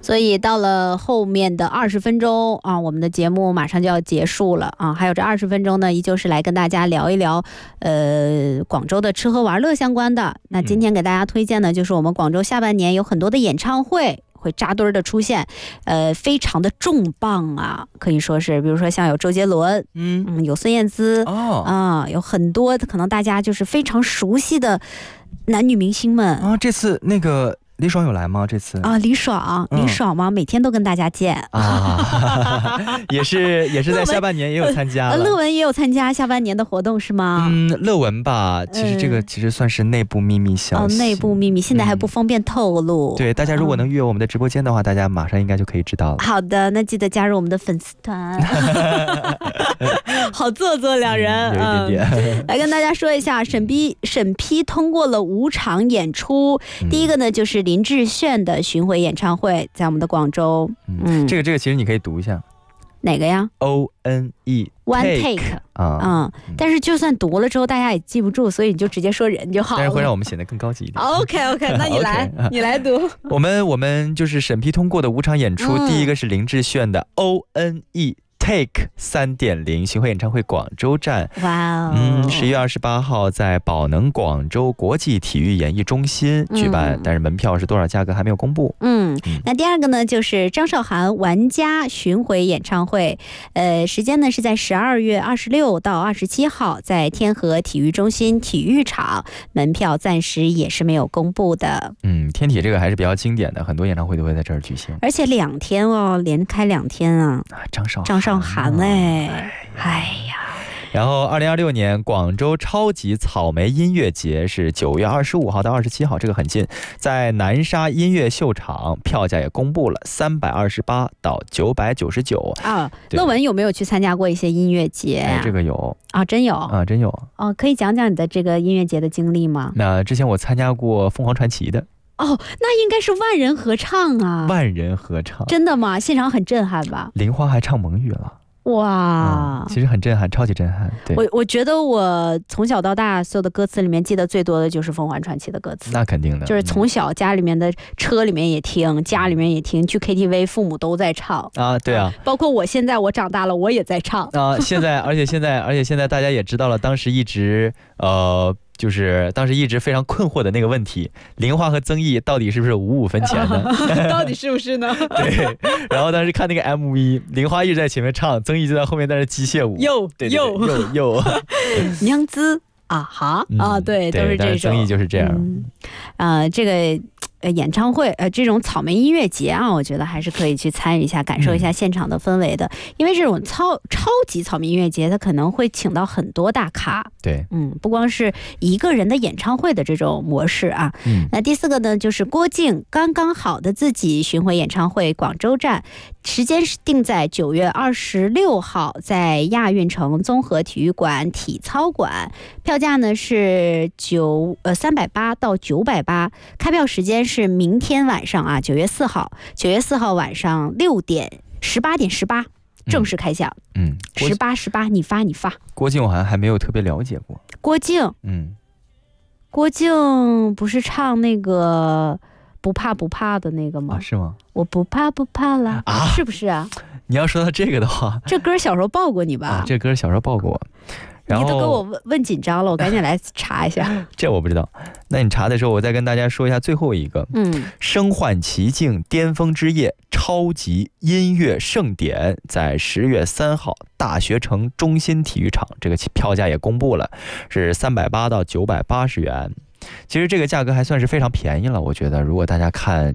所以到了后面的20分钟啊，我们的节目马上就要结束了啊，还有这20分钟呢，依旧是来跟大家聊一聊广州的吃喝玩乐相关的。那今天给大家推荐的就是我们广州下半年有很多的演唱会会扎堆的出现，非常的重磅啊，可以说是，比如说像有周杰伦，有孙燕姿，有很多可能大家就是非常熟悉的男女明星们啊。这次那个李爽有来吗？这次啊，李爽吗？每天都跟大家见啊，也是在下半年也有参加了。 乐文也有参加下半年的活动是吗？ 乐文吧，其实这个其实算是内部秘密消息。 内部秘密，现在还不方便透露。 对，大家如果能约我们的直播间的话，大家马上应该就可以知道了。 好的，那记得加入我们的粉丝团。好做作两人， 有一点点。 来跟大家说一下，审批通过了5场演出。第一个呢就是林志炫的巡回演唱会，在我们的广州。 这个其实你可以读一下。 哪个呀 ？ONE One Take 但是就算读了之后大家也记不住，所以你就直接说人就好了。 但是会让我们显得更高级一点。 OK， 那你来，你来读。 我们就是审批通过的5场演出，第一个是林志炫的 ONE Take 3.0 巡回演唱会广州站。 哇哦 ！11月28号在宝能广州国际体育演艺中心举办，但是门票是多少价格还没有公布。 那第二个呢就是张韶涵玩家巡回演唱会，时间呢是在12月26到27号在天河体育中心体育场，门票暂时也是没有公布的。 天体这个还是比较经典的，很多演唱会都会在这儿举行， 而且2天哦，连开2天啊。张韶涵哎呀。 然后2026年广州超级草莓音乐节是9月25号到27号，这个很近，在南沙音乐秀场，票价也公布了，328到999啊。 乐文有没有去参加过一些音乐节？ 这个有啊，真有真有可以讲讲你的这个音乐节的经历吗？ 那之前我参加过凤凰传奇的。 那应该是万人合唱啊！ 万人合唱， 真的吗？现场很震撼吧？ 玲花还唱蒙语了。 哇， 其实很震撼，超级震撼。对， 我觉得我从小到大所有的歌词里面记得最多的就是凤凰传奇的歌词。 那肯定的， 就是从小家里面的车里面也听，家里面也听，去 KTV 父母都在唱啊。对啊， 包括我现在我长大了我也在唱啊。而且现在大家也知道了，当时一直就是当时一直非常困惑的那个问题，玲花和曾毅到底是不是55分钱呢？ 到底是不是呢？ 对，然后当时看那个 MV， 玲花一直在前面唱，曾毅就在后面在那机械舞，又娘子对，都是这种。 曾毅就是这样。 这个演唱会这种草莓音乐节啊，我觉得还是可以去参与一下，感受一下现场的氛围的。因为这种超级草莓音乐节，它可能会请到很多大咖。 对， 不光是一个人的演唱会的这种模式啊。那第4个呢，就是郭靖刚刚好的自己巡回演唱会广州站，时间是定在9月26号，在亚运城综合体育馆体操馆，票价呢是380到980，开票时间是明天晚上啊，9月4号晚上6点18点18正式开响。18你发。 郭靖我好像还没有特别了解过。 郭靖不是唱那个不怕的那个吗？ 是吗？ 我不怕了是不是啊？ 你要说到这个的话， 这歌小时候报过你吧？ 这歌小时候报过我。然后你都跟我问紧张了，我赶紧来查一下。 这我不知道，那你查的时候我再跟大家说一下最后一个。声唤奇境巅峰之夜超级音乐盛典，在10月3号大学城中心体育场，这个票价也公布了，是380到980元。其实这个价格还算是非常便宜了，我觉得如果大家看